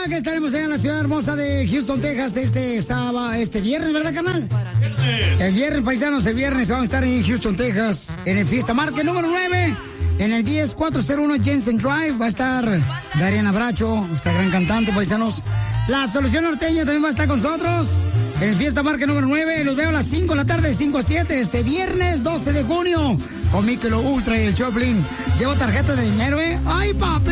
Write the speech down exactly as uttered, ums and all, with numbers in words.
que estaremos allá en la ciudad hermosa de Houston, Texas, este sábado, este viernes, ¿verdad, carnal? El viernes, paisanos, el viernes vamos a estar en Houston, Texas, en el Fiesta Market número nueve, en el diez cuatrocientos uno Jensen Drive. Va a estar Dariana Bracho, esta gran cantante, paisanos. La Solución Norteña también va a estar con nosotros en el Fiesta Market número nueve. Los veo a las cinco de la tarde, de cinco a siete, este viernes doce de junio, con Michelob Ultra y el Choplin. Llevo tarjeta de dinero, ¿eh? ¡Ay, papi!